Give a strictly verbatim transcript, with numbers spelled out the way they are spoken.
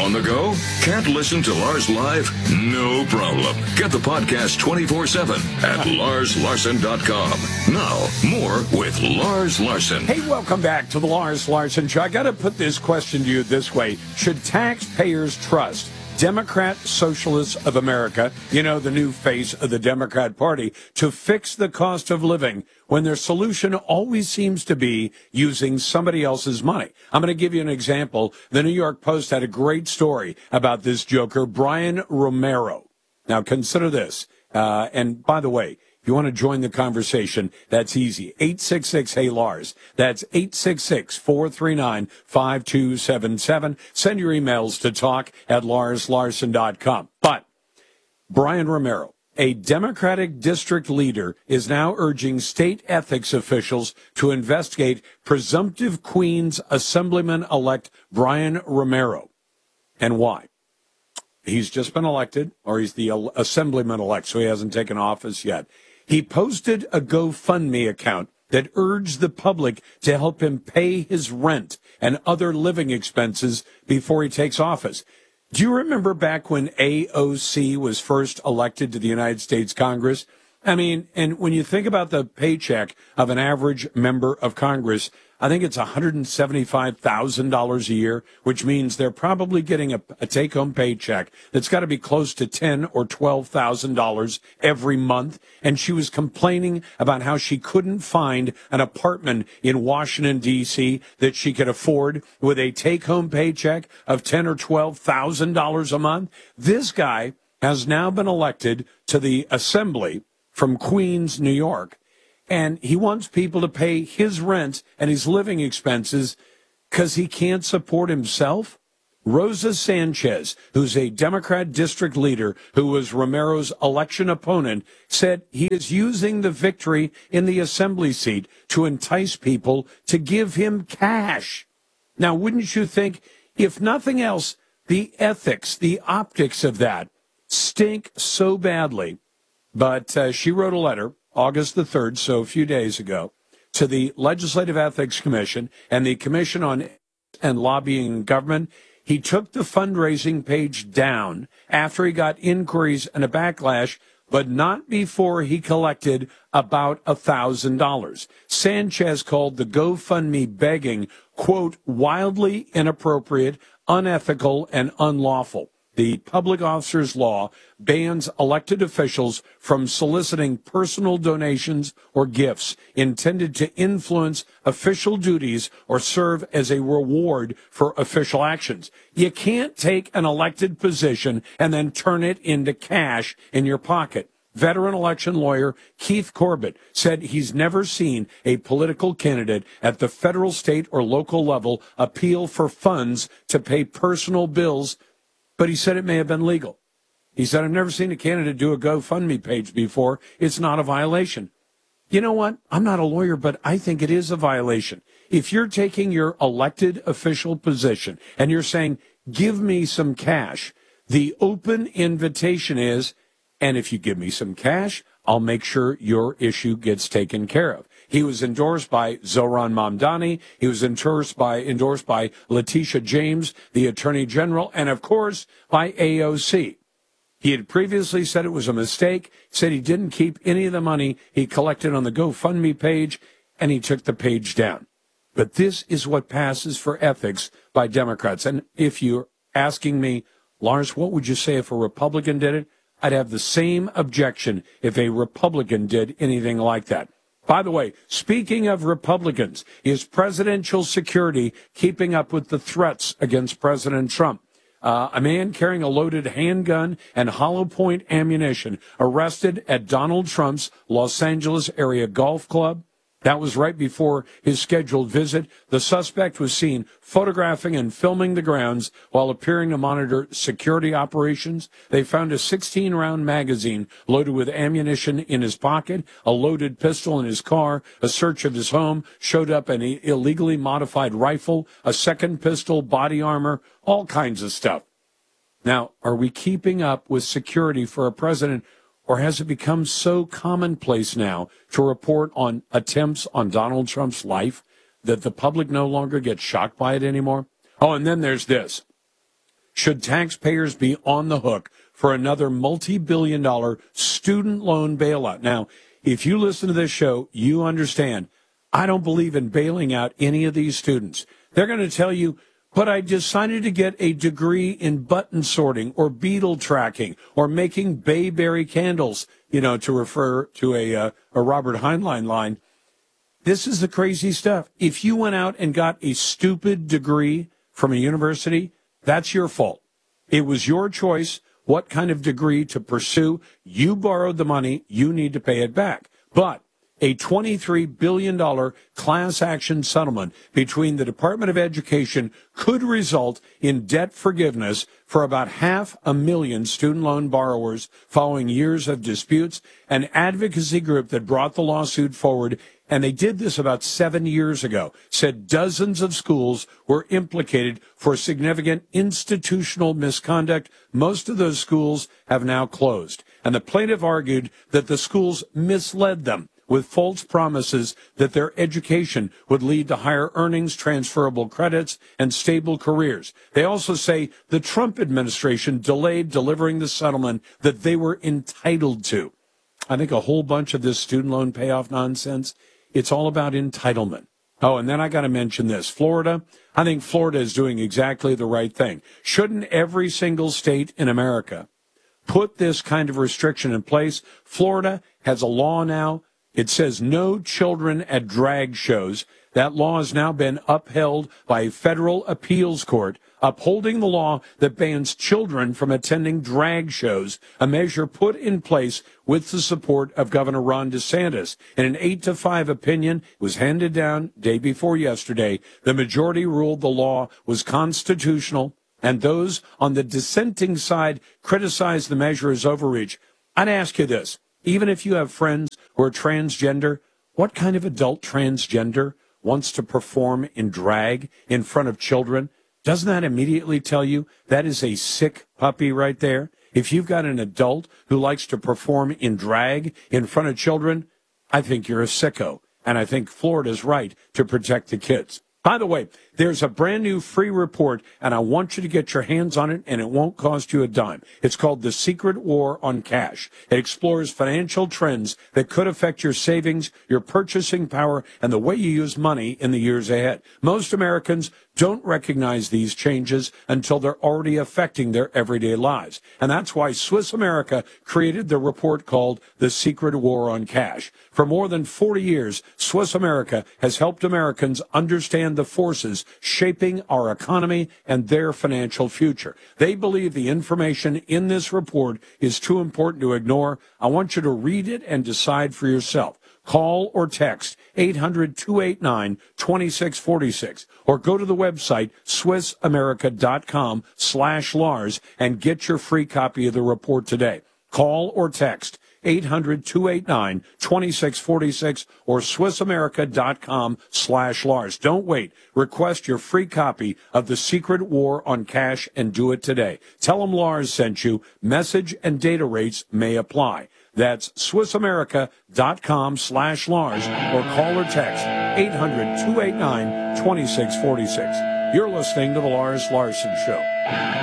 On the go? Can't listen to Lars live? No problem. Get the podcast twenty-four seven at lars larson dot com. Now, more with Lars Larson. Hey, welcome back to the Lars Larson Show. I got to put this question to you this way. Should taxpayers trust Democrat Socialists of America, you know, the new face of the Democrat Party, to fix the cost of living when their solution always seems to be using somebody else's money? I'm going to give you an example. The New York Post had a great story about this joker, Brian Romero. Now, consider this. Uh, and by the way, if you want to join the conversation, that's easy. eight six six, hey Lars. That's eight six six, four three nine, five two seven seven. Send your emails to talk at lars larson dot com. But Brian Romero, a Democratic district leader, is now urging state ethics officials to investigate presumptive Queens Assemblyman-elect Brian Romero. And why? He's just been elected, or he's the Assemblyman-elect, so he hasn't taken office yet. He posted a GoFundMe account that urged the public to help him pay his rent and other living expenses before he takes office. Do you remember back when A O C was first elected to the United States Congress? I mean, and when you think about the paycheck of an average member of Congress, I think it's one hundred seventy-five thousand dollars a year, which means they're probably getting a, a take-home paycheck that's got to be close to ten thousand dollars or twelve thousand dollars every month. And she was complaining about how she couldn't find an apartment in Washington, D C that she could afford with a take-home paycheck of ten thousand dollars or twelve thousand dollars a month. This guy has now been elected to the Assembly from Queens, New York. And he wants people to pay his rent and his living expenses because he can't support himself. Rosa Sanchez, who's a Democrat district leader who was Romero's election opponent, said he is using the victory in the assembly seat to entice people to give him cash. Now, wouldn't you think, if nothing else, the ethics, the optics of that stink so badly? But uh, she wrote a letter August the third, so a few days ago, to the Legislative Ethics Commission and the Commission on and Lobbying in Government. He took the fundraising page down after he got inquiries and a backlash, but not before he collected about one thousand dollars. Sanchez called the GoFundMe begging, quote, wildly inappropriate, unethical, and unlawful. The Public Officers Law bans elected officials from soliciting personal donations or gifts intended to influence official duties or serve as a reward for official actions. You can't take an elected position and then turn it into cash in your pocket. Veteran election lawyer Keith Corbett said he's never seen a political candidate at the federal, state, or local level appeal for funds to pay personal bills, but he said it may have been legal. He said, I've never seen a candidate do a GoFundMe page before. It's not a violation. You know what? I'm not a lawyer, but I think it is a violation. If you're taking your elected official position and you're saying, give me some cash, the open invitation is, and if you give me some cash, I'll make sure your issue gets taken care of. He was endorsed by Zohran Mamdani. He was endorsed by, endorsed by Letitia James, the Attorney General, and, of course, by A O C. He had previously said it was a mistake, said he didn't keep any of the money he collected on the GoFundMe page, and he took the page down. But this is what passes for ethics by Democrats. And if you're asking me, Lars, what would you say if a Republican did it? I'd have the same objection if a Republican did anything like that. By the way, speaking of Republicans, is presidential security keeping up with the threats against President Trump? Uh, a man carrying a loaded handgun and hollow point ammunition arrested at Donald Trump's Los Angeles area golf club. That was right before his scheduled visit. The suspect was seen photographing and filming the grounds while appearing to monitor security operations. They found a sixteen-round magazine loaded with ammunition in his pocket, a loaded pistol in his car. A search of his home showed up an illegally modified rifle, a second pistol, body armor, all kinds of stuff. Now, are we keeping up with security for a president? Or has it become so commonplace now to report on attempts on Donald Trump's life that the public no longer gets shocked by it anymore? Oh, and then there's this. should taxpayers be on the hook for another multi-billion dollar student loan bailout? Now, if you listen to this show, you understand I don't believe in bailing out any of these students. They're going to tell you, but I decided to get a degree in button sorting or beetle tracking or making bayberry candles, you know, to refer to a, uh, a Robert Heinlein line. This is the crazy stuff. If you went out and got a stupid degree from a university, that's your fault. It was your choice what kind of degree to pursue. You borrowed the money. You need to pay it back. But a twenty-three billion dollars class action settlement between the Department of Education could result in debt forgiveness for about half a million student loan borrowers following years of disputes. An advocacy group that brought the lawsuit forward, and they did this about seven years ago, said dozens of schools were implicated for significant institutional misconduct. Most of those schools have now closed. And the plaintiff argued that the schools misled them with false promises that their education would lead to higher earnings, transferable credits, and stable careers. They also say the Trump administration delayed delivering the settlement that they were entitled to. I think a whole bunch of this student loan payoff nonsense, it's all about entitlement. Oh, and then I got to mention this. Florida, I think Florida is doing exactly the right thing. Shouldn't every single state in America put this kind of restriction in place? Florida has a law now. It says no children at drag shows. That law has now been upheld by a federal appeals court, upholding the law that bans children from attending drag shows, a measure put in place with the support of Governor Ron DeSantis. In an eight to five opinion, it was handed down day before yesterday. The majority ruled the law was constitutional, and those on the dissenting side criticized the measure as overreach. I'd ask you this. Even if you have friends who are transgender, what kind of adult transgender wants to perform in drag in front of children? Doesn't that immediately tell you that is a sick puppy right there? If you've got an adult who likes to perform in drag in front of children, I think you're a sicko. And I think Florida's right to protect the kids. By the way, there's a brand new free report, and I want you to get your hands on it, and it won't cost you a dime. It's called The Secret War on Cash. It explores financial trends that could affect your savings, your purchasing power, and the way you use money in the years ahead. Most Americans don't recognize these changes until they're already affecting their everyday lives. And that's why Swiss America created the report called The Secret War on Cash. For more than forty years, Swiss America has helped Americans understand the forces shaping our economy and their financial future. They believe the information in this report is too important to ignore. I want you to read it and decide for yourself. Call or text eight hundred, two eight nine, two six four six or go to the website swiss america dot com slash Lars and get your free copy of the report today. Call or text eight hundred, two eight nine, two six four six or swiss america dot com slash Lars. Don't wait. Request your free copy of The Secret War on Cash and do it today. Tell them Lars sent you. Message and data rates may apply. That's swiss america dot com slash Lars or call or text eight hundred, two eight nine, two six four six. You're listening to The Lars Larson Show.